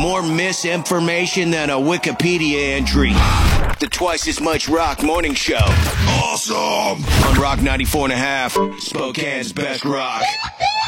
More misinformation than a Wikipedia entry. The Twice as Much Rock Morning Show. Awesome! On Rock 94.5, Spokane's best rock.